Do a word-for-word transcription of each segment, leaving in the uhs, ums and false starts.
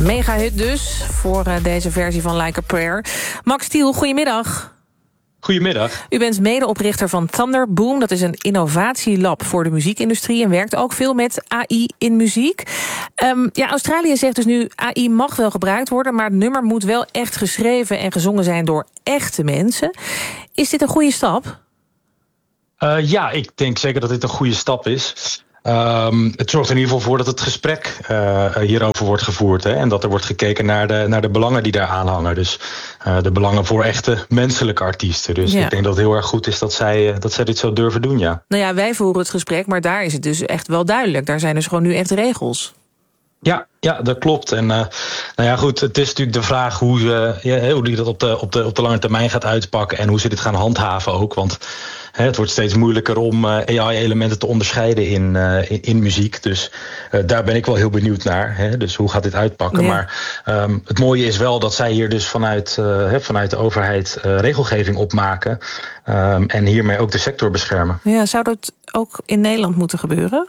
mega hit dus voor uh, deze versie van Like a Prayer. Max Thiel, goedemiddag. Goedemiddag. U bent medeoprichter van Thunderboom. Dat is een innovatielab voor de muziekindustrie en werkt ook veel met A I in muziek. Um, ja, Australië zegt dus nu, A I mag wel gebruikt worden, maar het nummer moet wel echt geschreven en gezongen zijn door echte mensen. Is dit een goede stap? Uh, ja, ik denk zeker dat dit een goede stap is. Um, het zorgt in ieder geval voor dat het gesprek uh, hierover wordt gevoerd. Hè, en dat er wordt gekeken naar de, naar de belangen die daar aanhangen. Dus uh, de belangen voor echte menselijke artiesten. Dus ja. Ik denk dat het heel erg goed is dat zij, uh, dat zij dit zo durven doen, ja. Nou ja, wij voeren het gesprek, maar daar is het dus echt wel duidelijk. Daar zijn dus gewoon nu echt regels. Ja, ja, dat klopt. En uh, nou ja, goed, het is natuurlijk de vraag hoe ze, ja, hoe die dat op de, op de, op de lange termijn gaat uitpakken en hoe ze dit gaan handhaven ook. Want hè, het wordt steeds moeilijker om uh, A I-elementen te onderscheiden in, uh, in, in muziek. Dus uh, daar ben ik wel heel benieuwd naar. Hè? Dus hoe gaat dit uitpakken? Ja. Maar um, het mooie is wel dat zij hier dus vanuit, uh, hè, vanuit de overheid uh, regelgeving opmaken. Um, en hiermee ook de sector beschermen. Ja, zou dat ook in Nederland moeten gebeuren?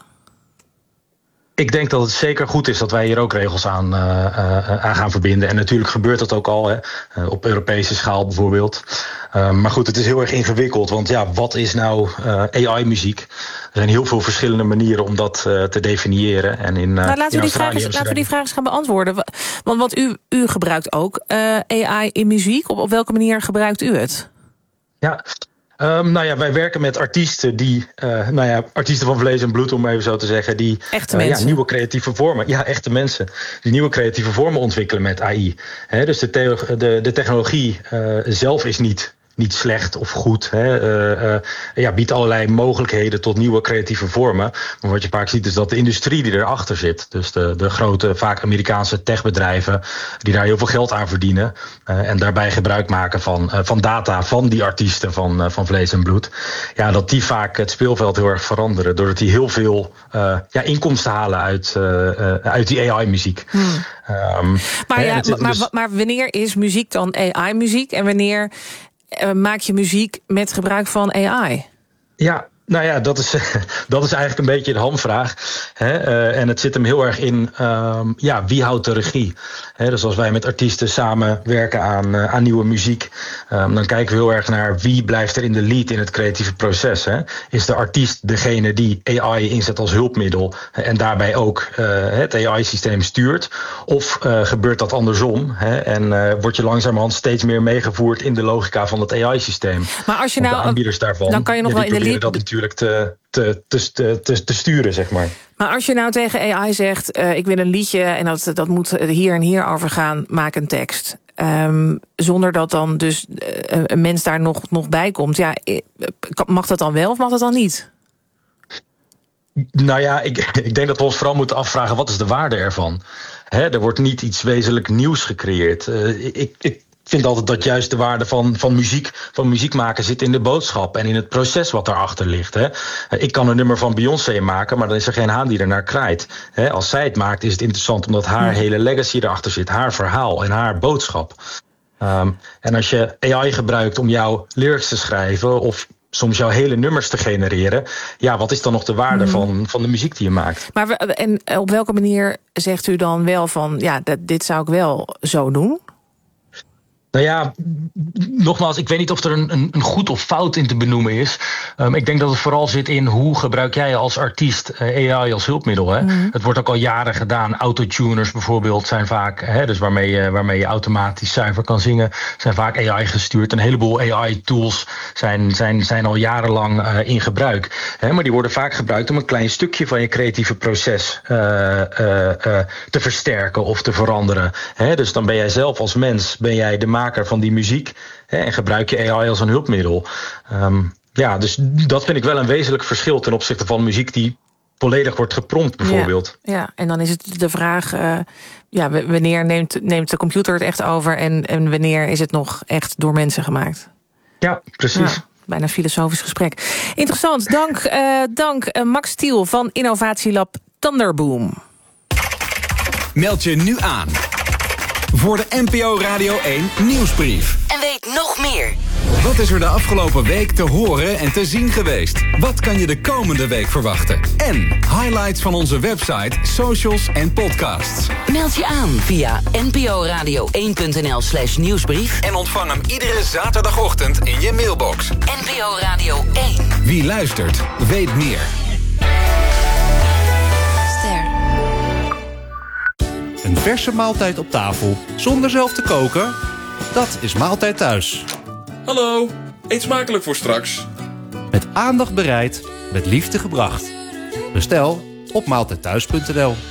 Ik denk dat het zeker goed is dat wij hier ook regels aan, uh, uh, aan gaan verbinden. En natuurlijk gebeurt dat ook al, hè, uh, op Europese schaal bijvoorbeeld. Uh, maar goed, het is heel erg ingewikkeld. Want ja, wat is nou uh, A I-muziek? Er zijn heel veel verschillende manieren om dat uh, te definiëren. En in, uh, nou, laten, in we die vraag eens, laten we die vraag eens gaan beantwoorden. Want wat u, u gebruikt ook uh, A I in muziek. Op, op welke manier gebruikt u het? Ja... Um, nou ja, wij werken met artiesten die, uh, nou ja, artiesten van vlees en bloed, om even zo te zeggen, die echte uh, mensen. Ja, nieuwe creatieve vormen, ja, echte mensen, die nieuwe creatieve vormen ontwikkelen met A I. He, dus de, te- de, de technologie uh, zelf is niet. Niet slecht of goed. Hè. Uh, uh, ja, biedt allerlei mogelijkheden tot nieuwe creatieve vormen. Maar wat je vaak ziet is dat de industrie die erachter zit, dus de, de grote, vaak Amerikaanse techbedrijven, die daar heel veel geld aan verdienen. Uh, en daarbij gebruik maken van, uh, van data van die artiesten van, uh, van vlees en bloed. Ja, dat die vaak het speelveld heel erg veranderen. Doordat die heel veel uh, ja, inkomsten halen uit, uh, uh, uit die A I-muziek. Hmm. Um, maar, ja, dus, maar, maar wanneer is muziek dan A I-muziek? En wanneer Uh, maak je muziek met gebruik van A I? Ja, nou ja, dat is, dat is eigenlijk een beetje de hamvraag. Hè? Uh, en het zit hem heel erg in, um, ja, wie houdt de regie? Hè, dus als wij met artiesten samen werken aan, uh, aan nieuwe muziek, um, dan kijken we heel erg naar wie blijft er in de lead in het creatieve proces. Hè? Is de artiest degene die A I inzet als hulpmiddel en daarbij ook uh, het A I-systeem stuurt? Of uh, gebeurt dat andersom? Hè? En uh, word je langzamerhand steeds meer meegevoerd in de logica van het A I-systeem? Maar als je nou, de aanbieders daarvan, dan kan je nog ja, wel in de lead dat natuurlijk te, te, te, te, te sturen, zeg maar. Maar als je nou tegen A I zegt, uh, ik wil een liedje en dat, dat moet hier en hier over gaan, maak een tekst. Um, zonder dat dan dus uh, een mens daar nog, nog bij komt. Ja, mag dat dan wel of mag dat dan niet? Nou ja, ik, ik denk dat we ons vooral moeten afvragen, wat is de waarde ervan? Hè, er wordt niet iets wezenlijk nieuws gecreëerd. Uh, ik, ik vind altijd dat juist de waarde van, van muziek, van muziek maken zit in de boodschap en in het proces wat daarachter ligt. Hè. Ik kan een nummer van Beyoncé maken, maar dan is er geen haan die ernaar kraait. Hè. Als zij het maakt, is het interessant omdat haar hele legacy erachter zit, haar verhaal en haar boodschap. Um, en als je A I gebruikt om jouw lyrics te schrijven of soms jouw hele nummers te genereren, ja, wat is dan nog de waarde mm. van, van de muziek die je maakt? Maar we, en op welke manier zegt u dan wel van, ja, dat, dit zou ik wel zo doen? Nou ja, nogmaals, ik weet niet of er een, een, een goed of fout in te benoemen is. Um, ik denk dat het vooral zit in hoe gebruik jij als artiest uh, A I als hulpmiddel. Hè? Mm. Het wordt ook al jaren gedaan. Autotuners bijvoorbeeld zijn vaak, hè, dus waarmee je, waarmee je automatisch zuiver kan zingen, zijn vaak A I gestuurd. Een heleboel A I-tools zijn, zijn, zijn al jarenlang uh, in gebruik. Hè? Maar die worden vaak gebruikt om een klein stukje van je creatieve proces uh, uh, uh, te versterken of te veranderen. Hè? Dus dan ben jij zelf als mens, ben jij de maker van die muziek, hè, en gebruik je A I als een hulpmiddel. Um, ja, dus dat vind ik wel een wezenlijk verschil ten opzichte van muziek die volledig wordt geprompt bijvoorbeeld. Ja, ja. En dan is het de vraag, uh, ja, wanneer neemt, neemt de computer het echt over en, en wanneer is het nog echt door mensen gemaakt? Ja, precies. Ja. Bijna een filosofisch gesprek. Interessant. Dank, uh, dank uh, Max Thiel van innovatielab Thunderboom. Meld je nu aan voor de N P O Radio één Nieuwsbrief. En weet nog meer. Wat is er de afgelopen week te horen en te zien geweest? Wat kan je de komende week verwachten? En highlights van onze website, socials en podcasts. Meld je aan via nporadio één punt n l slash nieuwsbrief. En ontvang hem iedere zaterdagochtend in je mailbox. N P O Radio één. Wie luistert, weet meer. Ster. Een verse maaltijd op tafel, zonder zelf te koken? Dat is Maaltijd Thuis. Hallo, eet smakelijk voor straks. Met aandacht bereid, met liefde gebracht. Bestel op maaltijdthuis punt n l.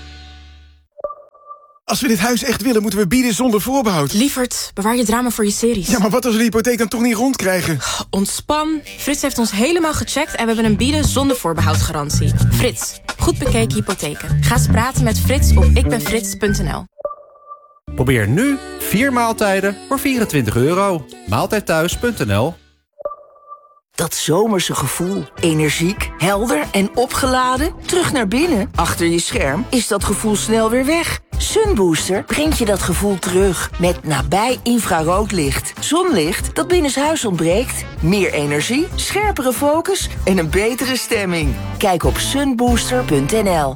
Als we dit huis echt willen, moeten we bieden zonder voorbehoud. Lievert, bewaar je drama voor je series. Ja, maar wat als we de hypotheek dan toch niet rondkrijgen? Ontspan. Frits heeft ons helemaal gecheckt en we hebben een bieden zonder voorbehoud garantie. Frits, goed bekeken hypotheken. Ga eens praten met Frits op ikbenfrits punt n l. Probeer nu vier maaltijden voor vierentwintig euro. maaltijdthuis punt n l. Dat zomerse gevoel. Energiek, helder en opgeladen. Terug naar binnen. Achter je scherm is dat gevoel snel weer weg. Sunbooster brengt je dat gevoel terug. Met nabij infraroodlicht. Zonlicht dat binnenshuis ontbreekt. Meer energie, scherpere focus en een betere stemming. Kijk op sunbooster punt n l.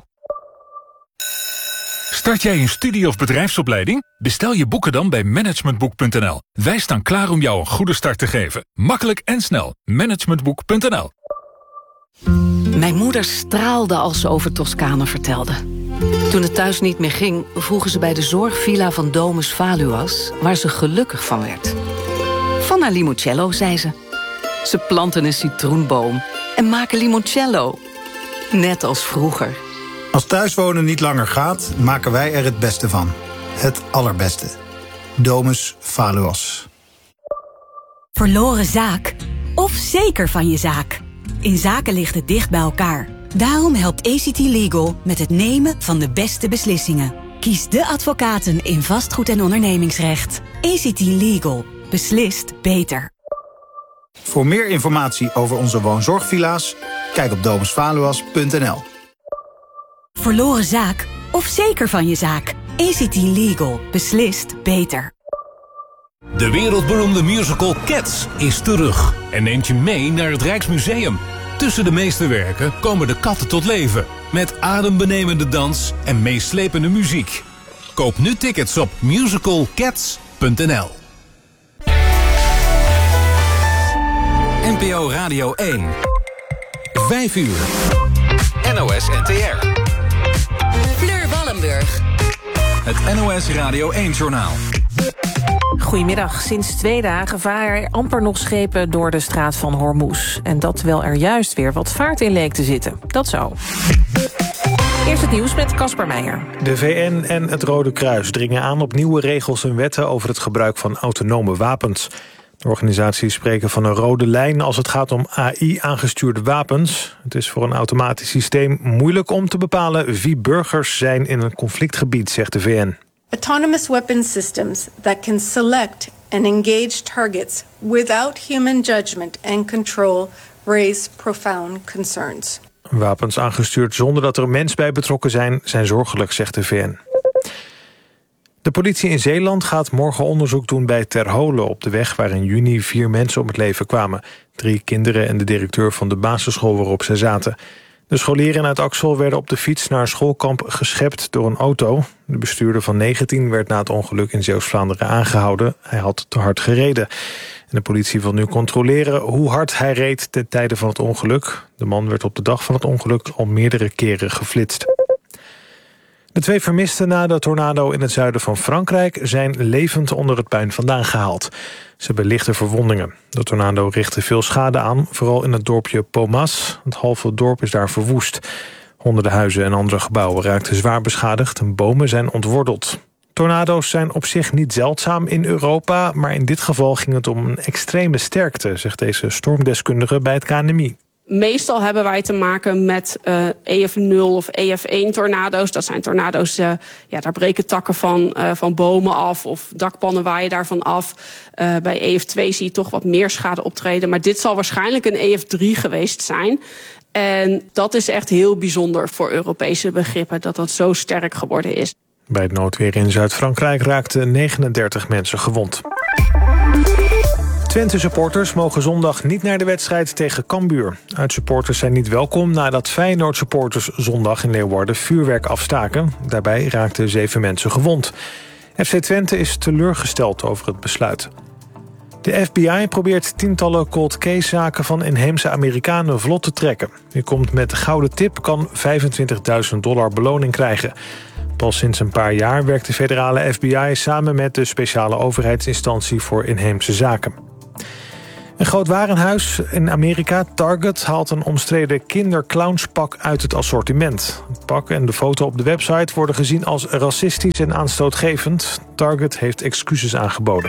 Start jij een studie- of bedrijfsopleiding? Bestel je boeken dan bij managementboek punt n l. Wij staan klaar om jou een goede start te geven. Makkelijk en snel. managementboek punt n l. Mijn moeder straalde als ze over Toscane vertelde. Toen het thuis niet meer ging, vroegen ze bij de zorgvilla van Domus Valuas, waar ze gelukkig van werd. Van haar limoncello, zei ze. Ze planten een citroenboom en maken limoncello. Net als vroeger. Als thuiswonen niet langer gaat, maken wij er het beste van. Het allerbeste. Domus Valuas. Verloren zaak? Of zeker van je zaak? In zaken ligt het dicht bij elkaar. Daarom helpt A C T Legal met het nemen van de beste beslissingen. Kies de advocaten in vastgoed- en ondernemingsrecht. A C T Legal. Beslist beter. Voor meer informatie over onze woonzorgvilla's, kijk op domus valuas punt n l. Verloren zaak? Of zeker van je zaak? A C T Legal. Beslist beter. De wereldberoemde musical Cats is terug en neemt je mee naar het Rijksmuseum. Tussen de meesterwerken komen de katten tot leven, met adembenemende dans en meeslepende muziek. Koop nu tickets op musical cats punt n l. N P O Radio één. Vijf uur. N O S N T R. Fleur Wallenburg. Het N O S Radio één-journaal. Goedemiddag. Sinds twee dagen varen er amper nog schepen door de straat van Hormuz. En dat terwijl er juist weer wat vaart in leek te zitten. Dat zo. Eerst het nieuws met Casper Meijer. De V N en het Rode Kruis dringen aan op nieuwe regels en wetten over het gebruik van autonome wapens. De organisaties spreken van een rode lijn als het gaat om A I-aangestuurde wapens. Het is voor een automatisch systeem moeilijk om te bepalen wie burgers zijn in een conflictgebied, zegt de V N. Autonomous weapon systems that can select and engage targets without human judgment and control raise profound concerns. Wapens aangestuurd zonder dat er een mens bij betrokken zijn, zijn zorgelijk, zegt de V N. De politie in Zeeland gaat morgen onderzoek doen bij Terholen op de weg waar in juni vier mensen om het leven kwamen. Drie kinderen en de directeur van de basisschool waarop ze zaten. De scholieren uit Axel werden op de fiets naar schoolkamp geschept door een auto. De bestuurder van negentien werd na het ongeluk in Zeeuws-Vlaanderen aangehouden. Hij had te hard gereden. En de politie wil nu controleren hoe hard hij reed ten tijde van het ongeluk. De man werd op de dag van het ongeluk al meerdere keren geflitst. De twee vermisten na de tornado in het zuiden van Frankrijk zijn levend onder het puin vandaan gehaald. Ze hebben lichte verwondingen. De tornado richtte veel schade aan, vooral in het dorpje Pomas. Het halve dorp is daar verwoest. Honderden huizen en andere gebouwen raakten zwaar beschadigd en bomen zijn ontworteld. Tornado's zijn op zich niet zeldzaam in Europa, maar in dit geval ging het om een extreme sterkte, zegt deze stormdeskundige bij het K N M I. Meestal hebben wij te maken met uh, E F nul of E F één tornado's. Dat zijn tornado's, uh, ja, daar breken takken van, uh, van bomen af of dakpannen waaien daarvan af. Uh, bij E F twee zie je toch wat meer schade optreden. Maar dit zal waarschijnlijk een E F drie geweest zijn. En dat is echt heel bijzonder voor Europese begrippen, dat dat zo sterk geworden is. Bij het noodweer in Zuid-Frankrijk raakten negenendertig mensen gewond. Twente-supporters mogen zondag niet naar de wedstrijd tegen Cambuur. Uitsupporters zijn niet welkom nadat Feyenoord-supporters zondag in Leeuwarden vuurwerk afstaken. Daarbij raakten zeven mensen gewond. F C Twente is teleurgesteld over het besluit. De F B I probeert tientallen cold case-zaken van inheemse Amerikanen vlot te trekken. Wie komt met de gouden tip kan vijfentwintigduizend dollar beloning krijgen. Pas sinds een paar jaar werkt de federale F B I samen met de speciale overheidsinstantie voor inheemse zaken. Een groot warenhuis in Amerika, Target, haalt een omstreden kinderclownspak uit het assortiment. Het pak en de foto op de website worden gezien als racistisch en aanstootgevend. Target heeft excuses aangeboden.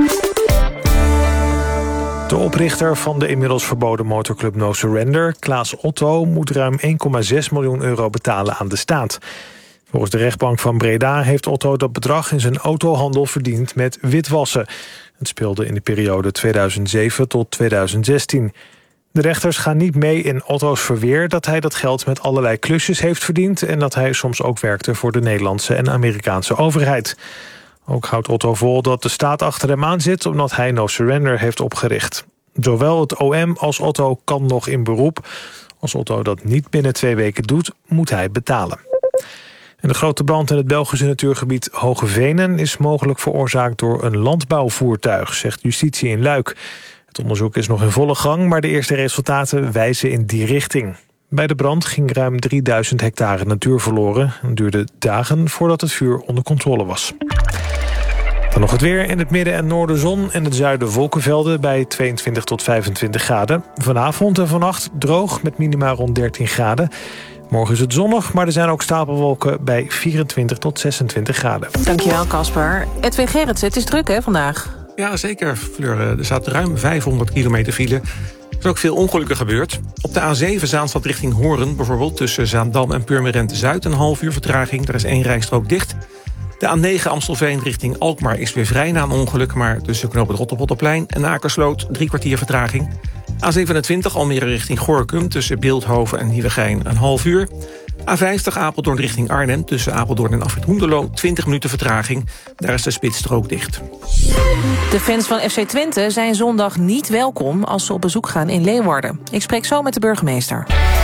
De oprichter van de inmiddels verboden motorclub No Surrender, Klaas Otto, moet ruim één komma zes miljoen euro betalen aan de staat. Volgens de rechtbank van Breda heeft Otto dat bedrag in zijn autohandel verdiend met witwassen. Het speelde in de periode tweeduizend zeven tot tweeduizend zestien. De rechters gaan niet mee in Otto's verweer dat hij dat geld met allerlei klusjes heeft verdiend en dat hij soms ook werkte voor de Nederlandse en Amerikaanse overheid. Ook houdt Otto vol dat de staat achter hem aan zit omdat hij No Surrender heeft opgericht. Zowel het O M als Otto kan nog in beroep. Als Otto dat niet binnen twee weken doet, moet hij betalen. En de grote brand in het Belgische natuurgebied Hoge Venen is mogelijk veroorzaakt door een landbouwvoertuig, zegt justitie in Luik. Het onderzoek is nog in volle gang, maar de eerste resultaten wijzen in die richting. Bij de brand ging ruim drieduizend hectare natuur verloren. Het duurde dagen voordat het vuur onder controle was. Dan nog het weer. In het midden en noorden zon. In het zuiden wolkenvelden bij tweeëntwintig tot vijfentwintig graden. Vanavond en vannacht droog met minima rond dertien graden. Morgen is het zonnig, maar er zijn ook stapelwolken bij vierentwintig tot zesentwintig graden. Dankjewel, Casper. Edwin Gerritsen, het is druk hè vandaag? Ja, zeker, Fleur. Er staat ruim vijfhonderd kilometer file. Er is ook veel ongelukken gebeurd. Op de A zeven Zaanstad richting Hoorn, bijvoorbeeld tussen Zaandam en Purmerend Zuid, een half uur vertraging. Daar is één rijstrook dicht. De A negen Amstelveen richting Alkmaar is weer vrij na een ongeluk, maar tussen knoop het Rotterpolderplein en Akersloot drie kwartier vertraging. A zevenentwintig Almere richting Gorinchem tussen Beeldhoven en Nieuwegein een half uur. A vijftig Apeldoorn richting Arnhem tussen Apeldoorn en Afrit Hoenderloo twintig minuten vertraging. Daar is de spitsstrook dicht. De fans van F C Twente zijn zondag niet welkom als ze op bezoek gaan in Leeuwarden. Ik spreek zo met de burgemeester.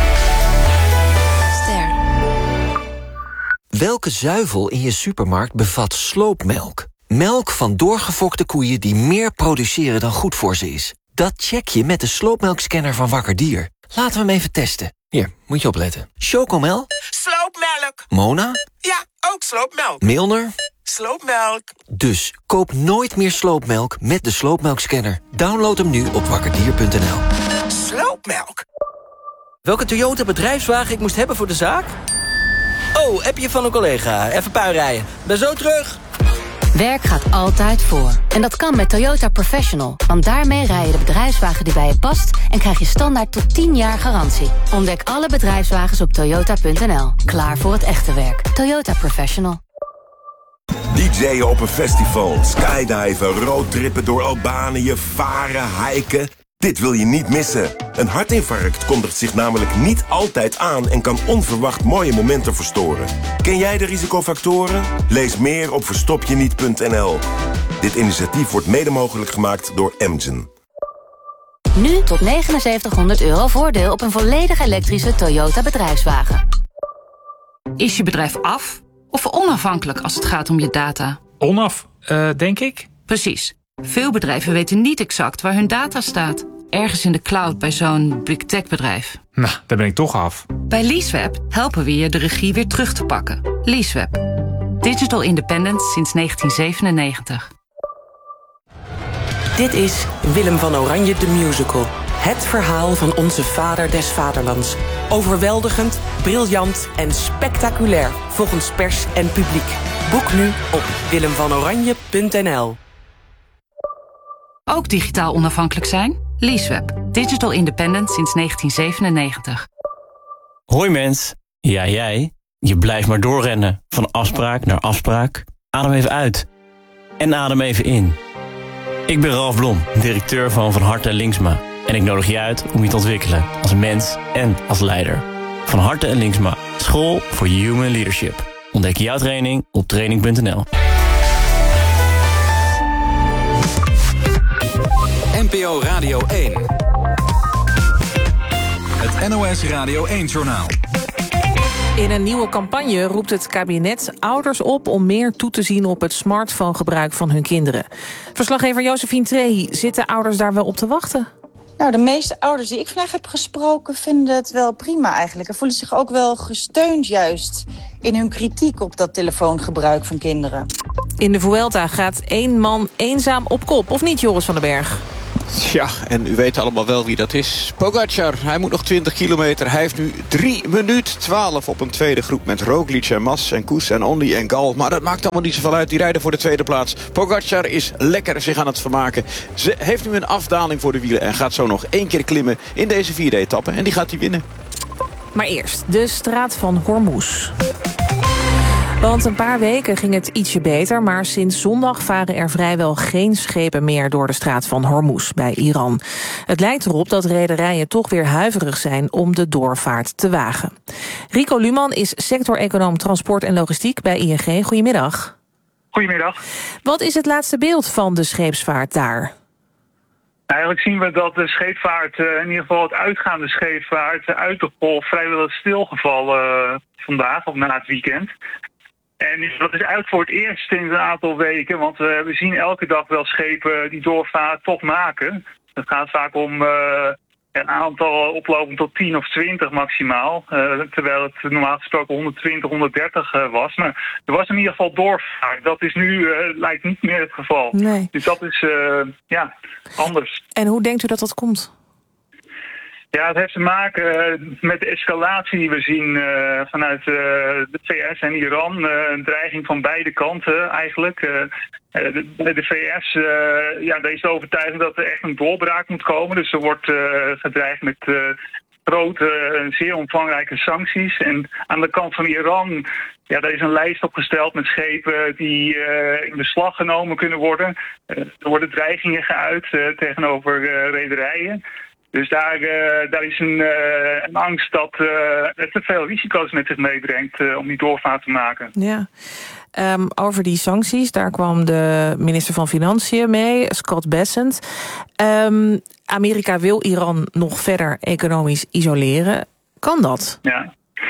Ster. Welke zuivel in je supermarkt bevat sloopmelk? Melk van doorgefokte koeien die meer produceren dan goed voor ze is. Dat check je met de sloopmelkscanner van Wakker Dier. Laten we hem even testen. Hier, moet je opletten. Chocomel? Sloopmelk. Mona? Ja, ook sloopmelk. Milner? Sloopmelk. Dus koop nooit meer sloopmelk met de sloopmelkscanner. Download hem nu op wakkerdier punt n l. Sloopmelk. Welke Toyota bedrijfswagen ik moest hebben voor de zaak? Oh, appje van een collega. Even puinrijden. Ben zo terug. Werk gaat altijd voor. En dat kan met Toyota Professional. Want daarmee rij je de bedrijfswagen die bij je past en krijg je standaard tot tien jaar garantie. Ontdek alle bedrijfswagens op toyota punt n l. Klaar voor het echte werk. Toyota Professional. D J'en op een festival, skydiven, roadtrippen door Albanië, varen, hiken. Dit wil je niet missen. Een hartinfarct kondigt zich namelijk niet altijd aan en kan onverwacht mooie momenten verstoren. Ken jij de risicofactoren? Lees meer op verstopjeniet punt n l. Dit initiatief wordt mede mogelijk gemaakt door Amgen. Nu tot negenenzeventighonderd euro voordeel op een volledig elektrische Toyota bedrijfswagen. Is je bedrijf af of onafhankelijk als het gaat om je data? Onaf, uh, denk ik. Precies. Veel bedrijven weten niet exact waar hun data staat. Ergens in de cloud bij zo'n big tech bedrijf. Nou, daar ben ik toch af. Bij Leaseweb helpen we je de regie weer terug te pakken. Leaseweb. Digital independence sinds negentien zevenennegentig. Dit is Willem van Oranje de Musical. Het verhaal van onze vader des vaderlands. Overweldigend, briljant en spectaculair volgens pers en publiek. Boek nu op willem van oranje punt n l. Ook digitaal onafhankelijk zijn? Leaseweb. Digital independent sinds negentien zevenennegentig. Hoi mens. Ja, jij. Je blijft maar doorrennen. Van afspraak naar afspraak. Adem even uit. En adem even in. Ik ben Ralf Blom, directeur van Van Harte en Linksma. En ik nodig je uit om je te ontwikkelen als mens en als leider. Van Harte en Linksma. School voor Human Leadership. Ontdek jouw training op training punt n l. N P P O Radio één. Het N O S Radio één-journaal. In een nieuwe campagne roept het kabinet ouders op om meer toe te zien op het smartphonegebruik van hun kinderen. Verslaggever Josephine Trehi, zitten ouders daar wel op te wachten? Nou, de meeste ouders die ik vandaag heb gesproken vinden het wel prima eigenlijk. En voelen zich ook wel gesteund juist in hun kritiek op dat telefoongebruik van kinderen. In de Vuelta gaat één man eenzaam op kop, of niet, Joris van den Berg? Ja, en u weet allemaal wel wie dat is. Pogacar, hij moet nog twintig kilometer. Hij heeft nu drie minuut twaalf op een tweede groep met Roglic en Mas en Koes en Only en Gal. Maar dat maakt allemaal niet zoveel uit. Die rijden voor de tweede plaats. Pogacar is lekker zich aan het vermaken. Ze heeft nu een afdaling voor de wielen en gaat zo nog één keer klimmen in deze vierde etappe. En die gaat hij winnen. Maar eerst de straat van Hormuz. Want een paar weken ging het ietsje beter, maar sinds zondag varen er vrijwel geen schepen meer door de straat van Hormuz bij Iran. Het lijkt erop dat rederijen toch weer huiverig zijn om de doorvaart te wagen. Rico Luman is sector-econoom transport en logistiek bij I N G. Goedemiddag. Goedemiddag. Wat is het laatste beeld van de scheepsvaart daar? Eigenlijk zien we dat de scheepvaart, in ieder geval het uitgaande scheepvaart, uit de golf vrijwel is stilgevallen vandaag of na het weekend. En dat is eigenlijk voor het eerst sinds een aantal weken, want uh, we zien elke dag wel schepen die doorvaart toch maken. Het gaat vaak om uh, een aantal oplopend tot tien of twintig maximaal, uh, terwijl het normaal gesproken honderdtwintig, honderddertig uh, was. Maar er was in ieder geval doorvaart. Dat is nu, uh, lijkt niet meer het geval. Nee. Dus dat is uh, ja, anders. En hoe denkt u dat dat komt? Ja, het heeft te maken met de escalatie die we zien uh, vanuit uh, de V S en Iran. Uh, een dreiging van beide kanten eigenlijk. Uh, de, de V S uh, ja, deze is overtuiging dat er echt een doorbraak moet komen. Dus er wordt uh, gedreigd met uh, grote, uh, zeer omvangrijke sancties. En aan de kant van Iran, ja, daar is een lijst opgesteld met schepen die uh, in beslag genomen kunnen worden. Uh, er worden dreigingen geuit uh, tegenover uh, rederijen. Dus daar, uh, daar is een, uh, een angst dat uh, het te veel risico's met zich meebrengt uh, om die doorvaart te maken. Ja. Um, over die sancties, daar kwam de minister van Financiën mee, Scott Bessent. Um, Amerika wil Iran nog verder economisch isoleren. Kan dat? Ja.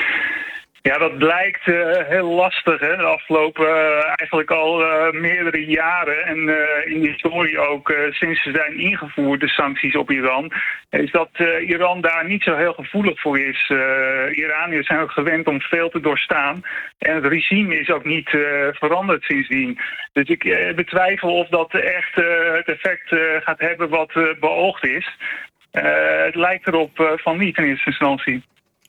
Ja, dat blijkt uh, heel lastig. Hè? De afgelopen uh, eigenlijk al uh, meerdere jaren en uh, in de historie ook uh, sinds ze zijn ingevoerd, de sancties op Iran, is dat uh, Iran daar niet zo heel gevoelig voor is. Uh, Iraniërs zijn ook gewend om veel te doorstaan en het regime is ook niet uh, veranderd sindsdien. Dus ik uh, betwijfel of dat echt uh, het effect uh, gaat hebben wat uh, beoogd is. Uh, het lijkt erop uh, van niet in eerste instantie.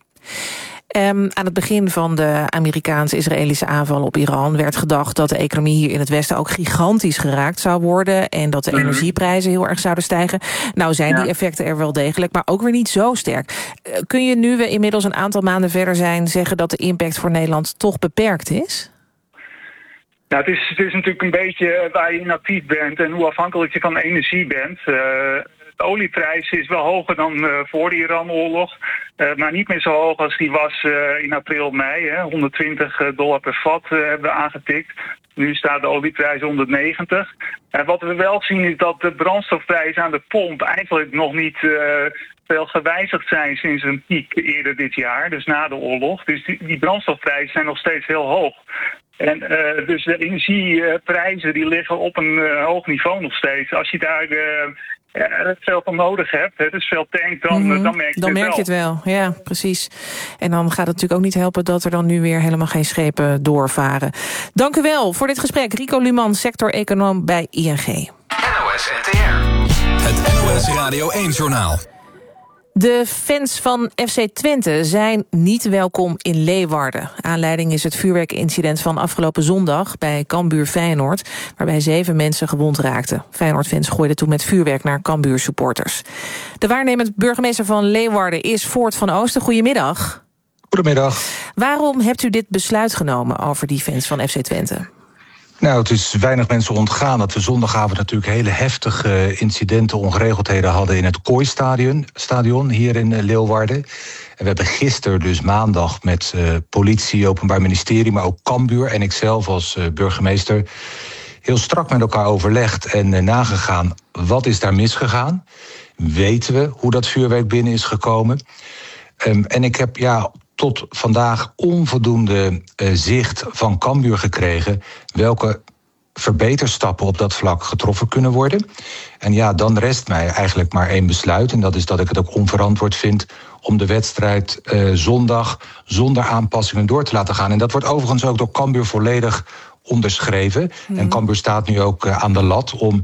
Um, aan het begin van de Amerikaans-Israëlische aanval op Iran werd gedacht dat de economie hier in het Westen ook gigantisch geraakt zou worden en dat de mm-hmm. energieprijzen heel erg zouden stijgen. Nou zijn ja. die effecten er wel degelijk, maar ook weer niet zo sterk. Uh, kun je nu we inmiddels een aantal maanden verder zijn zeggen dat de impact voor Nederland toch beperkt is? Nou, het is, het is natuurlijk een beetje waar je in actief bent en hoe afhankelijk je van energie bent. Uh, De olieprijs is wel hoger dan uh, voor de Iran-oorlog, uh, maar niet meer zo hoog als die was uh, in april, mei. Hè. honderdtwintig dollar per vat uh, hebben we aangetikt. Nu staat de olieprijs honderdnegentig. Uh, wat we wel zien is dat de brandstofprijzen aan de pomp eigenlijk nog niet uh, veel gewijzigd zijn sinds een piek eerder dit jaar, dus na de oorlog. Dus die, die brandstofprijzen zijn nog steeds heel hoog. En uh, dus de energieprijzen die liggen op een uh, hoog niveau nog steeds. Als je daar uh, ja, veel van nodig hebt, hè, dus veel tank, dan, mm-hmm. dan merk je dan het merk wel. je het wel, ja, precies. En dan gaat het natuurlijk ook niet helpen dat er dan nu weer helemaal geen schepen doorvaren. Dank u wel voor dit gesprek. Rico Luman, sector-econoom bij I N G. N O S N T R. Het N O S Radio één-journaal. De fans van F C Twente zijn niet welkom in Leeuwarden. Aanleiding is het vuurwerkincident van afgelopen zondag bij Cambuur Feyenoord, waarbij zeven mensen gewond raakten. Feyenoord-fans gooiden toen met vuurwerk naar Cambuur-supporters. De waarnemend burgemeester van Leeuwarden is Voort van Oosten. Goedemiddag. Goedemiddag. Waarom hebt u dit besluit genomen over die fans van F C Twente? Nou, het is weinig mensen ontgaan dat we zondagavond natuurlijk hele heftige incidenten, ongeregeldheden hadden in het Kooistadion stadion hier in Leeuwarden. En we hebben gisteren, dus maandag, met uh, politie, Openbaar Ministerie, maar ook Cambuur en ikzelf als uh, burgemeester heel strak met elkaar overlegd en uh, nagegaan wat is daar misgegaan. Weten we hoe dat vuurwerk binnen is gekomen? Um, en ik heb ja tot vandaag onvoldoende uh, zicht van Cambuur gekregen welke verbeterstappen op dat vlak getroffen kunnen worden. En ja, dan rest mij eigenlijk maar één besluit. En dat is dat ik het ook onverantwoord vind om de wedstrijd uh, zondag zonder aanpassingen door te laten gaan. En dat wordt overigens ook door Cambuur volledig onderschreven. Mm. En Cambuur staat nu ook uh, aan de lat om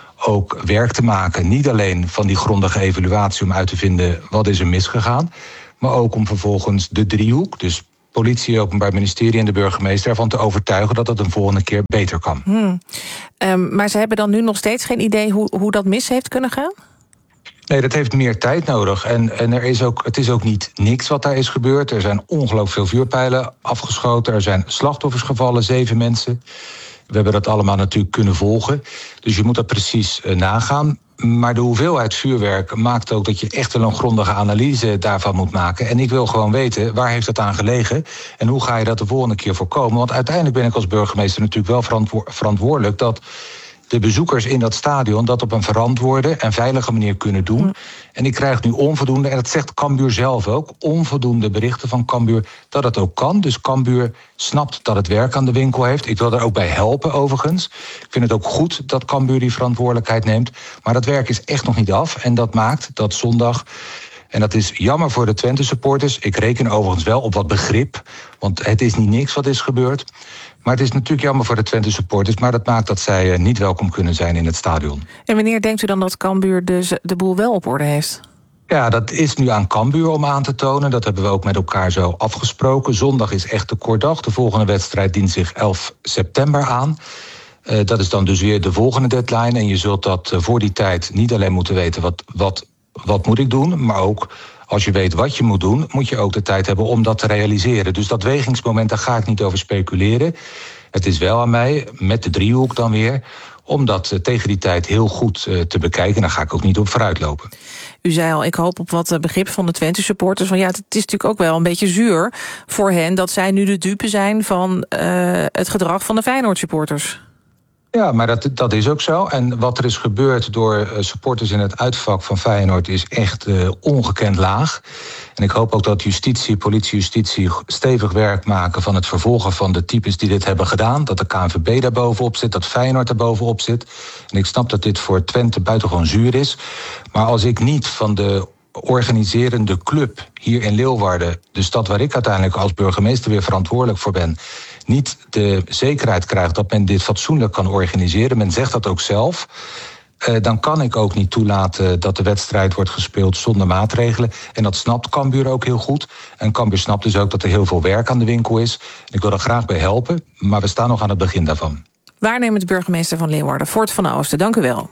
ook werk te maken. Niet alleen van die grondige evaluatie om uit te vinden wat is er misgegaan, maar ook om vervolgens de driehoek, dus politie, Openbaar Ministerie en de burgemeester, ervan te overtuigen dat het een volgende keer beter kan. Hmm. Um, maar ze hebben dan nu nog steeds geen idee hoe, hoe dat mis heeft kunnen gaan? Nee, dat heeft meer tijd nodig. En, en er is ook, het is ook niet niks wat daar is gebeurd. Er zijn ongelooflijk veel vuurpijlen afgeschoten. Er zijn slachtoffers gevallen, zeven mensen. We hebben dat allemaal natuurlijk kunnen volgen. Dus je moet dat precies uh, nagaan. Maar de hoeveelheid vuurwerk maakt ook dat je echt wel een grondige analyse daarvan moet maken. En ik wil gewoon weten, waar heeft dat aan gelegen? En hoe ga je dat de volgende keer voorkomen? Want uiteindelijk ben ik als burgemeester natuurlijk wel verantwo- verantwoordelijk dat de bezoekers in dat stadion dat op een verantwoorde en veilige manier kunnen doen. Mm. En ik krijg nu onvoldoende, en dat zegt Cambuur zelf ook, onvoldoende berichten van Cambuur dat het ook kan. Dus Cambuur snapt dat het werk aan de winkel heeft. Ik wil daar ook bij helpen overigens. Ik vind het ook goed dat Cambuur die verantwoordelijkheid neemt. Maar dat werk is echt nog niet af. En dat maakt dat zondag, en dat is jammer voor de Twente-supporters, ik reken overigens wel op wat begrip, want het is niet niks wat is gebeurd. Maar het is natuurlijk jammer voor de Twente-supporters, maar dat maakt dat zij uh, niet welkom kunnen zijn in het stadion. En wanneer denkt u dan dat Cambuur dus de boel wel op orde heeft? Ja, dat is nu aan Cambuur om aan te tonen. Dat hebben we ook met elkaar zo afgesproken. Zondag is echt de kortdag. De volgende wedstrijd dient zich elf september aan. Uh, dat is dan dus weer de volgende deadline. En je zult dat uh, voor die tijd niet alleen moeten weten wat, wat, wat moet ik doen, maar ook als je weet wat je moet doen, moet je ook de tijd hebben om dat te realiseren. Dus dat wegingsmoment, daar ga ik niet over speculeren. Het is wel aan mij, met de driehoek dan weer, om dat uh, tegen die tijd heel goed uh, te bekijken. Daar ga ik ook niet op vooruitlopen. U zei al, ik hoop op wat begrip van de Twente-supporters. Want ja, het is natuurlijk ook wel een beetje zuur voor hen dat zij nu de dupe zijn van uh, het gedrag van de Feyenoord-supporters. Ja, maar dat, dat is ook zo. En wat er is gebeurd door uh, supporters in het uitvak van Feyenoord is echt uh, ongekend laag. En ik hoop ook dat justitie, politie-justitie stevig werk maken van het vervolgen van de types die dit hebben gedaan. Dat de K N V B daar bovenop zit, dat Feyenoord daar bovenop zit. En ik snap dat dit voor Twente buitengewoon zuur is. Maar als ik niet van de organiserende club hier in Leeuwarden, de stad waar ik uiteindelijk als burgemeester weer verantwoordelijk voor ben, niet de zekerheid krijgt dat men dit fatsoenlijk kan organiseren, men zegt dat ook zelf, uh, dan kan ik ook niet toelaten dat de wedstrijd wordt gespeeld zonder maatregelen. En dat snapt Cambuur ook heel goed. En Cambuur snapt dus ook dat er heel veel werk aan de winkel is. En ik wil er graag bij helpen, maar we staan nog aan het begin daarvan. Waarnemend burgemeester van Leeuwarden, Fort van Oosten, dank u wel.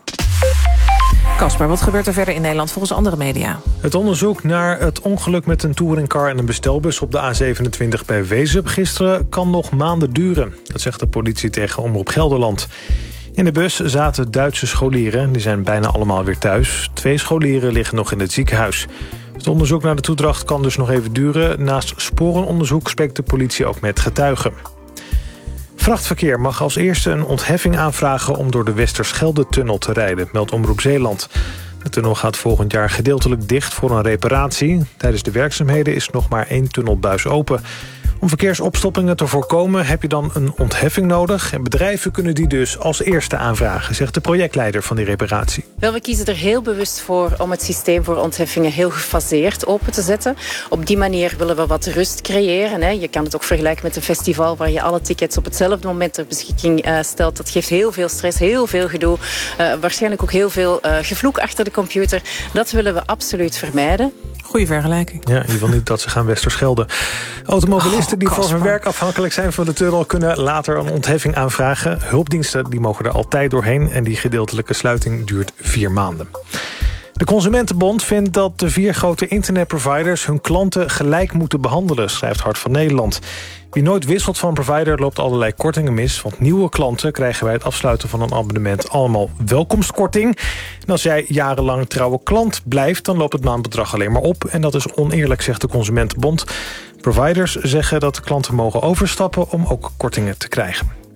Kasper, wat gebeurt er verder in Nederland volgens andere media? Het onderzoek naar het ongeluk met een touringcar en een bestelbus op de A zevenentwintig bij Wezep gisteren kan nog maanden duren. Dat zegt de politie tegen Omroep Gelderland. In de bus zaten Duitse scholieren, die zijn bijna allemaal weer thuis. Twee scholieren liggen nog in het ziekenhuis. Het onderzoek naar de toedracht kan dus nog even duren. Naast sporenonderzoek spreekt de politie ook met getuigen. Vrachtverkeer mag als eerste een ontheffing aanvragen om door de Westerschelde-tunnel te rijden, meldt Omroep Zeeland. De tunnel gaat volgend jaar gedeeltelijk dicht voor een reparatie. Tijdens de werkzaamheden is nog maar één tunnelbuis open. Om verkeersopstoppingen te voorkomen heb je dan een ontheffing nodig. En bedrijven kunnen die dus als eerste aanvragen, zegt de projectleider van die reparatie. Wel, we kiezen er heel bewust voor om het systeem voor ontheffingen heel gefaseerd open te zetten. Op die manier willen we wat rust creëren. Hè. Je kan het ook vergelijken met een festival waar je alle tickets op hetzelfde moment ter beschikking uh, stelt. Dat geeft heel veel stress, heel veel gedoe. Uh, waarschijnlijk ook heel veel uh, gevloek achter de computer. Dat willen we absoluut vermijden. Goeie vergelijking. Ja, je wil niet dat ze gaan Westerschelden. Automobilisten oh, die voor hun werk afhankelijk zijn van de tunnel kunnen later een ontheffing aanvragen. Hulpdiensten die mogen er altijd doorheen en die gedeeltelijke sluiting duurt vier maanden. De Consumentenbond vindt dat de vier grote internetproviders hun klanten gelijk moeten behandelen, schrijft Hart van Nederland. Wie nooit wisselt van provider loopt allerlei kortingen mis, want nieuwe klanten krijgen bij het afsluiten van een abonnement allemaal welkomstkorting. En als jij jarenlang trouwe klant blijft, dan loopt het maandbedrag alleen maar op. En dat is oneerlijk, zegt de Consumentenbond. Providers zeggen dat de klanten mogen overstappen om ook kortingen te krijgen.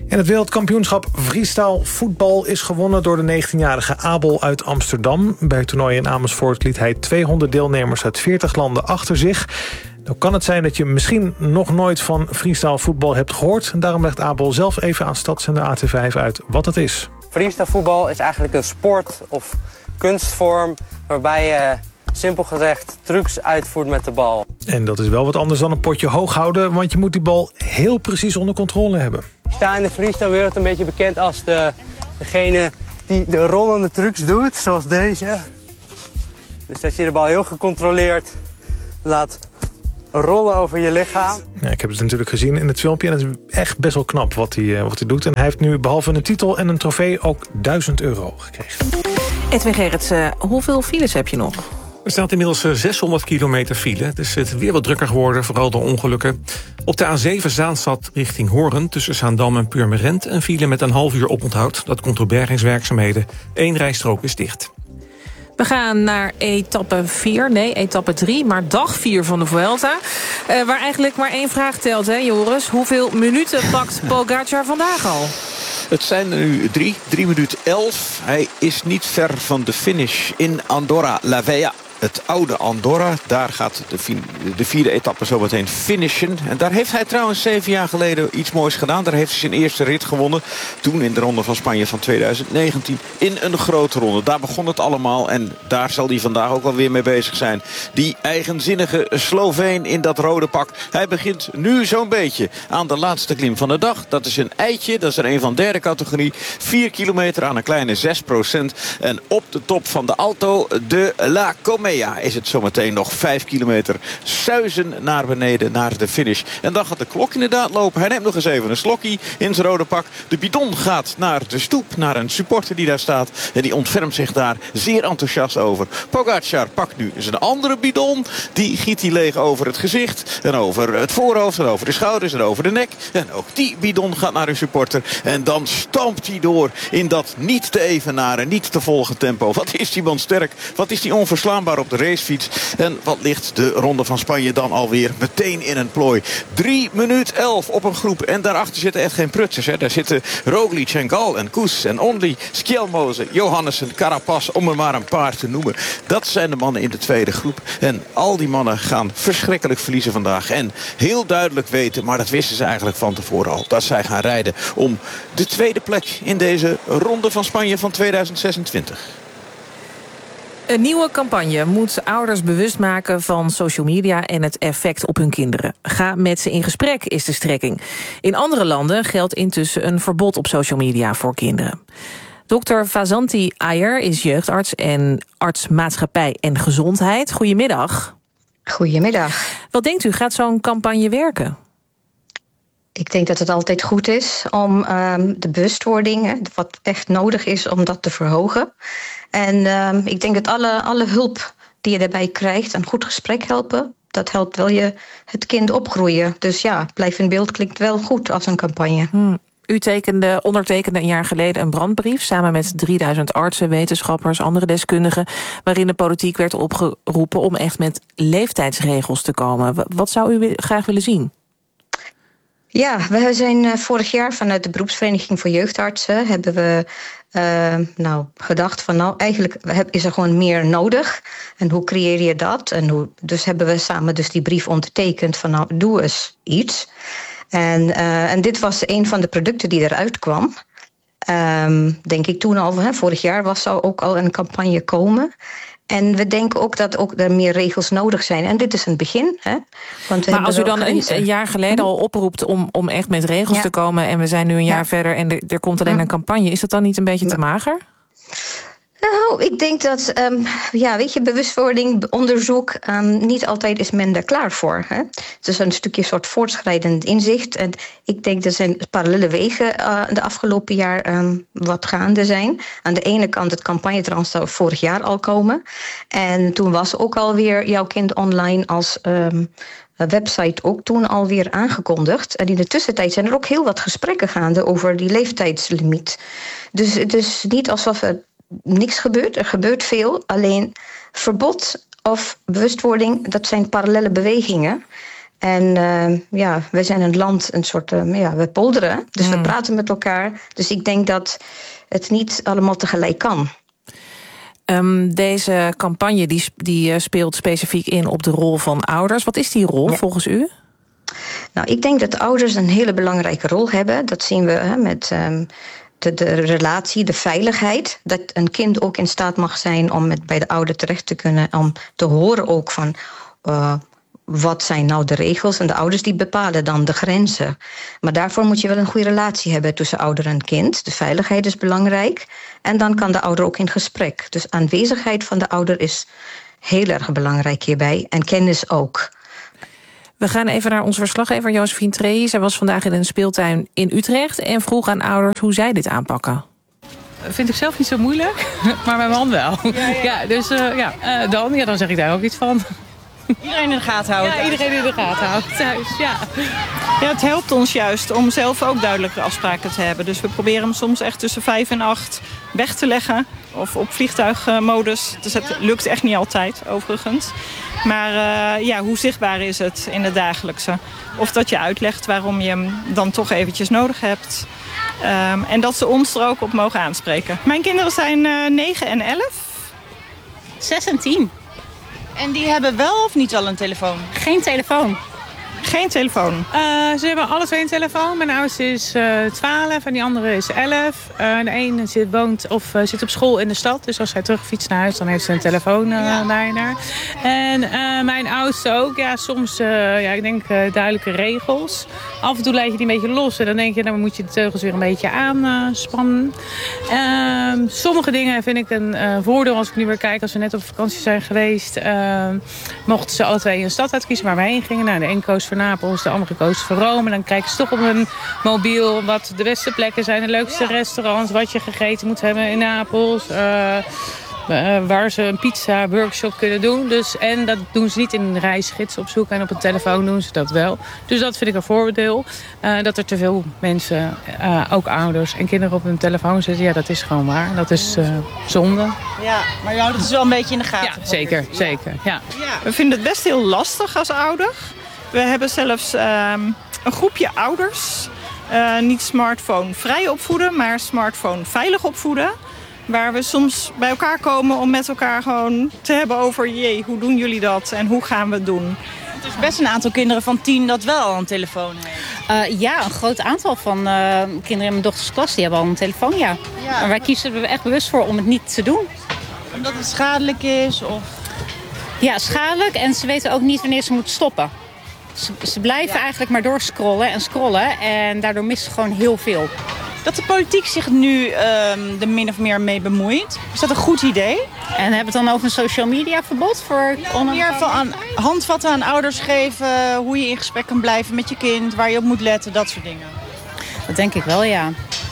En het wereldkampioenschap freestyle voetbal is gewonnen door de negentienjarige Abel uit Amsterdam. Bij het toernooi in Amersfoort liet hij tweehonderd deelnemers uit veertig landen achter zich. Nou kan het zijn dat je misschien nog nooit van freestyle voetbal hebt gehoord. En daarom legt Abel zelf even aan Stadszender A T vijf uit wat het is. Freestyle voetbal is eigenlijk een sport of kunstvorm waarbij je simpel gezegd trucs uitvoert met de bal. En dat is wel wat anders dan een potje hoog houden, want je moet die bal heel precies onder controle hebben. Ik sta in de freestyle-wereld een beetje bekend als de, degene die de rollende trucs doet, zoals deze. Dus dat je de bal heel gecontroleerd laat rollen over je lichaam. Ja, ik heb het natuurlijk gezien in het filmpje en het is echt best wel knap wat hij, wat hij doet. En hij heeft nu behalve een titel en een trofee ook duizend euro gekregen. Edwin Gerrits, uh, hoeveel files heb je nog? Er staat inmiddels zeshonderd kilometer file. Het is het weer wat drukker geworden, vooral door ongelukken. Op de A zeven Zaanstad richting Hoorn tussen Zaandam en Purmerend een file met een half uur oponthoud. Dat komt door bergingswerkzaamheden. Eén rijstrook is dicht. We gaan naar etappe vier, nee, etappe drie, maar dag vier van de Vuelta. Uh, waar eigenlijk maar één vraag telt, hè Joris. Hoeveel minuten pakt Pogacar vandaag al? Het zijn er nu drie, drie minuten elf. Hij is niet ver van de finish in Andorra la Vella. Het oude Andorra, daar gaat de, de vierde etappe zo meteen finishen. En daar heeft hij trouwens zeven jaar geleden iets moois gedaan. Daar heeft hij zijn eerste rit gewonnen. Toen in de Ronde van Spanje van tweeduizend negentien. In een grote ronde. Daar begon het allemaal. En daar zal hij vandaag ook alweer mee bezig zijn. Die eigenzinnige Sloveen in dat rode pak. Hij begint nu zo'n beetje aan de laatste klim van de dag. Dat is een eitje. Dat is er een van derde categorie. Vier kilometer aan een kleine zes procent. En op de top van de Alto de La Cometa is het zometeen nog vijf kilometer suizen naar beneden, naar de finish. En dan gaat de klok inderdaad lopen. Hij neemt nog eens even een slokkie in zijn rode pak. De bidon gaat naar de stoep, naar een supporter die daar staat. En die ontfermt zich daar zeer enthousiast over. Pogacar pakt nu zijn andere bidon. Die giet hij leeg over het gezicht. En over het voorhoofd. En over de schouders. En over de nek. En ook die bidon gaat naar een supporter. En dan stampt hij door in dat niet te evenaren, niet te volgen tempo. Wat is die man sterk. Wat is die onverslaanbaar op de racefiets. En wat ligt de Ronde van Spanje dan alweer meteen in een plooi. drie minuut elf op een groep. En daarachter zitten echt geen prutsers. Hè. Daar zitten Roglic en Gal en Koes en Only, Skjelmoze, Johannessen, Carapaz, om er maar een paar te noemen. Dat zijn de mannen in de tweede groep. En al die mannen gaan verschrikkelijk verliezen vandaag. En heel duidelijk weten, maar dat wisten ze eigenlijk van tevoren al, dat zij gaan rijden om de tweede plek in deze Ronde van Spanje van tweeduizend zesentwintig. Een nieuwe campagne moet ouders bewust maken van social media en het effect op hun kinderen. Ga met ze in gesprek, is de strekking. In andere landen geldt intussen een verbod op social media voor kinderen. dokter Vasanti Ayer is jeugdarts en arts maatschappij en gezondheid. Goedemiddag. Goedemiddag. Wat denkt u, gaat zo'n campagne werken? Ik denk dat het altijd goed is om um, de bewustwording, wat echt nodig is, om dat te verhogen. En um, ik denk dat alle, alle hulp die je daarbij krijgt, een goed gesprek helpen, dat helpt wel je het kind opgroeien. Dus ja, blijf in beeld klinkt wel goed als een campagne. Hmm. U tekende, ondertekende een jaar geleden een brandbrief samen met drieduizend artsen, wetenschappers, andere deskundigen, waarin de politiek werd opgeroepen om echt met leeftijdsregels te komen. Wat zou u graag willen zien? Ja, we zijn vorig jaar vanuit de beroepsvereniging voor jeugdartsen hebben we uh, nou, gedacht van nou eigenlijk is er gewoon meer nodig. En hoe creëer je dat? En hoe, dus hebben we samen dus die brief ondertekend van nou doe eens iets. En, uh, en dit was een van de producten die eruit kwam. Um, denk ik toen al, hè, vorig jaar was zou ook al een campagne komen. En we denken ook dat ook er meer regels nodig zijn. En dit is een begin. Hè? Want we maar als u dan een, een jaar geleden al oproept om, om echt met regels ja. te komen, en we zijn nu een jaar ja. verder en er, er komt alleen een campagne, is dat dan niet een beetje te mager? Nou, ik denk dat, um, ja, weet je, bewustwording, onderzoek, um, niet altijd is men daar klaar voor. Hè? Het is een stukje soort voortschrijdend inzicht. En ik denk dat er zijn parallele wegen uh, de afgelopen jaar um, wat gaande zijn. Aan de ene kant het campagne trouwens zou vorig jaar al komen. En toen was ook alweer jouw kind online als um, website ook toen alweer aangekondigd. En in de tussentijd zijn er ook heel wat gesprekken gaande over die leeftijdslimiet. Dus het is niet alsof er niks gebeurt, er gebeurt veel. Alleen verbod of bewustwording, dat zijn parallele bewegingen. En uh, ja, we zijn een land, een soort, uh, ja, we polderen. Dus mm. we praten met elkaar. Dus ik denk dat het niet allemaal tegelijk kan. Um, deze campagne die, die speelt specifiek in op de rol van ouders. Wat is die rol ja. volgens u? Nou, ik denk dat ouders een hele belangrijke rol hebben. Dat zien we hè, met um, de, de relatie, de veiligheid. Dat een kind ook in staat mag zijn om met, bij de ouder terecht te kunnen. Om te horen ook van uh, wat zijn nou de regels. En de ouders die bepalen dan de grenzen. Maar daarvoor moet je wel een goede relatie hebben tussen ouder en kind. De veiligheid is belangrijk. En dan kan de ouder ook in gesprek. Dus aanwezigheid van de ouder is heel erg belangrijk hierbij. En kennis ook. We gaan even naar onze verslaggever Josephine Trey. Zij was vandaag in een speeltuin in Utrecht en vroeg aan ouders hoe zij dit aanpakken. Vind ik zelf niet zo moeilijk, maar mijn man wel. Ja, ja. ja dus uh, ja, uh, dan, ja, dan zeg ik daar ook iets van. Iedereen in de gaten houden. Ja, iedereen in de gaten houden thuis, ja. Ja, het helpt ons juist om zelf ook duidelijke afspraken te hebben. Dus we proberen hem soms echt tussen vijf en acht weg te leggen. Of op vliegtuigmodus. Dus het lukt echt niet altijd, overigens. Maar uh, ja, hoe zichtbaar is het in het dagelijkse? Of dat je uitlegt waarom je hem dan toch eventjes nodig hebt. Um, en dat ze ons er ook op mogen aanspreken. Mijn kinderen zijn uh, negen en elf. zes en tien. En die hebben wel of niet al een telefoon? Geen telefoon. Geen telefoon? Uh, ze hebben alle twee een telefoon. Mijn oudste is uh, twaalf en die andere is elf. Uh, de een zit, woont, of, uh, zit op school in de stad. Dus als hij terugfietst naar huis, dan heeft ze een telefoon uh, ja. daarnaar. En uh, mijn oudste ook. Ja, soms uh, ja, ik denk uh, duidelijke regels. Af en toe laat je die een beetje los. En dan denk je, dan moet je de teugels weer een beetje aanspannen. Uh, sommige dingen vind ik een uh, voordeel als ik nu weer kijk. Als we net op vakantie zijn geweest, uh, mochten ze alle twee een stad uitkiezen waar we heen gingen. Nou, de een koos voor Napels, de andere koos voor Rome. Dan kijken ze toch op hun mobiel wat de beste plekken zijn, de leukste ja. restaurants, wat je gegeten moet hebben in Napels. Uh, uh, waar ze een pizza workshop kunnen doen. Dus, en dat doen ze niet in een reisgids op zoek en op een telefoon doen ze dat wel. Dus dat vind ik een voordeel. Uh, dat er te veel mensen, uh, ook ouders en kinderen op hun telefoon zitten. Ja, dat is gewoon waar. Dat is uh, zonde. Ja, maar jou, dat is wel een beetje in de gaten. Ja, zeker, ja. zeker. Ja. Ja. We vinden het best heel lastig als ouder. We hebben zelfs um, een groepje ouders. Uh, niet smartphone vrij opvoeden, maar smartphone veilig opvoeden. Waar we soms bij elkaar komen om met elkaar gewoon te hebben over... jee, hoe doen jullie dat en hoe gaan we het doen? Het is best een aantal kinderen van tien dat wel al een telefoon heeft. Uh, ja, een groot aantal van uh, kinderen in mijn dochters klas die hebben al een telefoon, ja. ja. Maar wij kiezen er echt bewust voor om het niet te doen. Omdat het schadelijk is? Of... Ja, schadelijk en ze weten ook niet wanneer ze moeten stoppen. Ze, ze blijven ja. eigenlijk maar doorscrollen en scrollen en daardoor missen ze gewoon heel veel. Dat de politiek zich nu um, er min of meer mee bemoeit, is dat een goed idee? En hebben we het dan over een social media verbod? Voor ja, meer van aan, handvatten aan ouders geven, hoe je in gesprek kan blijven met je kind, waar je op moet letten, dat soort dingen. Dat denk ik wel, ja.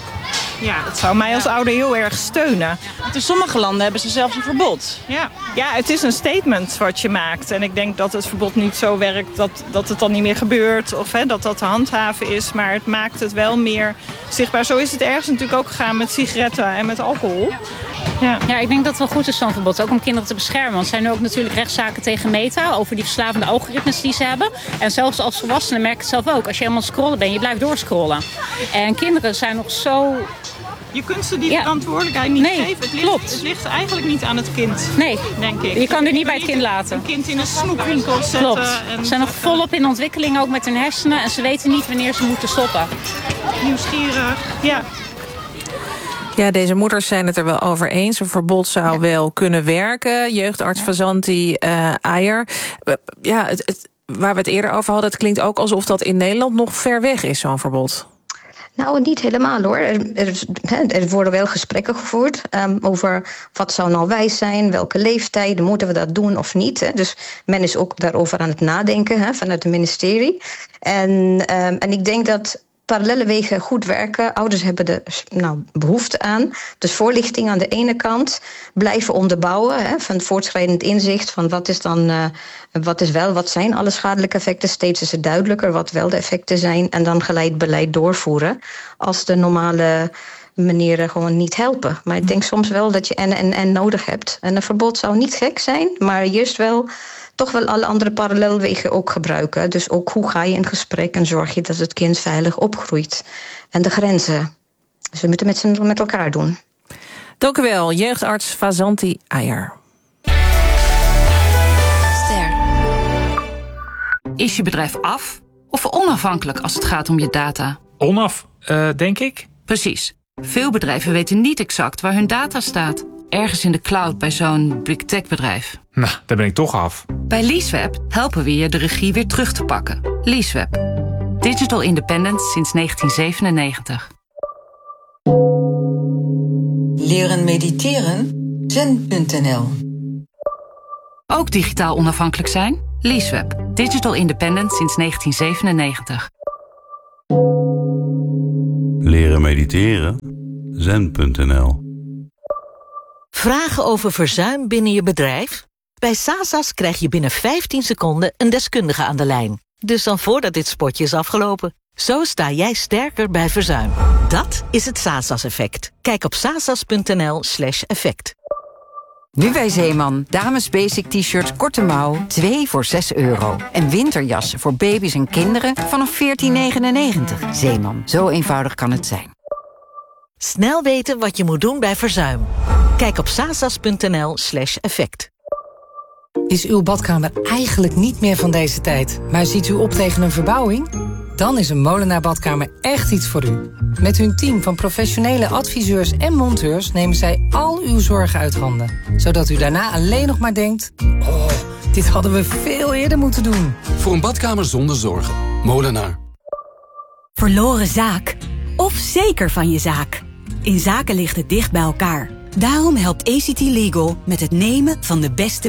Ja, dat zou mij als ouder heel erg steunen. Want in sommige landen hebben ze zelfs een verbod. Ja. ja, het is een statement wat je maakt. En ik denk dat het verbod niet zo werkt dat, dat het dan niet meer gebeurt. Of hè, dat dat te handhaven is. Maar het maakt het wel meer zichtbaar. Zo is het ergens natuurlijk ook gegaan met sigaretten en met alcohol. Ja. ja, ik denk dat het wel goed is zo'n verbod. Ook om kinderen te beschermen. Want er zijn nu ook natuurlijk rechtszaken tegen Meta. Over die verslavende algoritmes die ze hebben. En zelfs als volwassenen merk ik het zelf ook. Als je helemaal scrollen bent, je blijft doorscrollen. En kinderen zijn nog zo... Je kunt ze die ja. verantwoordelijkheid niet nee, geven. Het ligt, klopt. Het ligt eigenlijk niet aan het kind. Nee, denk ik. Je kan er niet bij het kind laten. Een kind in een snoepwinkel zetten. Klopt. Ze zijn nog volop in ontwikkeling, ook met hun hersenen. En ze weten niet wanneer ze moeten stoppen. Nieuwsgierig. Ja. Ja, deze moeders zijn het er wel over eens. Een verbod zou ja. wel kunnen werken. Jeugdarts ja. Fazanti uh, Ayer. Ja, het, het, waar we het eerder over hadden, het klinkt ook alsof dat in Nederland nog ver weg is, zo'n verbod. Nou, niet helemaal hoor. Er, er, er worden wel gesprekken gevoerd um, over wat zou nou wijs zijn, welke leeftijden, moeten we dat doen of niet. Hè? Dus men is ook daarover aan het nadenken hè, vanuit het ministerie. En, um, en ik denk dat parallele wegen goed werken. Ouders hebben er nou, behoefte aan. Dus voorlichting aan de ene kant. Blijven onderbouwen hè, van voortschrijdend inzicht. Van wat is dan, uh, wat is wel, wat zijn alle schadelijke effecten. Steeds is het duidelijker wat wel de effecten zijn. En dan geleid beleid doorvoeren. Als de normale manieren gewoon niet helpen. Maar ik denk soms wel dat je en en en nodig hebt. En een verbod zou niet gek zijn. Maar juist wel toch wel alle andere parallelwegen ook gebruiken. Dus ook hoe ga je in gesprek en zorg je dat het kind veilig opgroeit. En de grenzen. Dus we moeten met, z'n, met elkaar doen. Dank u wel, jeugdarts Fazanti Ayer. Is je bedrijf af of onafhankelijk als het gaat om je data? Onaf, uh, denk ik. Precies. Veel bedrijven weten niet exact waar hun data staat. Ergens in de cloud bij zo'n big tech bedrijf. Nou, daar ben ik toch af. Bij LeaseWeb helpen we je de regie weer terug te pakken. LeaseWeb. Digital independence sinds negentien zevenennegentig. Leren mediteren? zen punt n l. Ook digitaal onafhankelijk zijn? LeaseWeb. Digital independence sinds negentien zevenennegentig. Leren mediteren? zen punt n l. Vragen over verzuim binnen je bedrijf? Bij Sasas krijg je binnen vijftien seconden een deskundige aan de lijn. Dus dan voordat dit spotje is afgelopen. Zo sta jij sterker bij verzuim. Dat is het Sasas-effect. Kijk op sasas punt n l slash effect. Nu bij Zeeman. Dames basic t-shirts korte mouw, twee voor zes euro. En winterjassen voor baby's en kinderen vanaf veertien negenennegentig. Zeeman, zo eenvoudig kan het zijn. Snel weten wat je moet doen bij verzuim. Kijk op sasas punt n l slash effect. Is uw badkamer eigenlijk niet meer van deze tijd, maar ziet u op tegen een verbouwing? Dan is een Molenaar Badkamer echt iets voor u. Met hun team van professionele adviseurs en monteurs nemen zij al uw zorgen uit handen. Zodat u daarna alleen nog maar denkt, oh, dit hadden we veel eerder moeten doen. Voor een badkamer zonder zorgen. Molenaar. Verloren zaak? Of zeker van je zaak? In zaken ligt het dicht bij elkaar. Daarom helpt A C T Legal met het nemen van de beste